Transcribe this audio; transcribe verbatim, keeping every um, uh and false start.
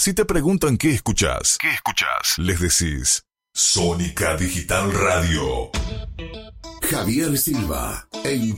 Si te preguntan qué escuchás, ¿qué escuchás? Les decís Sónica Digital Radio. Javier Silva en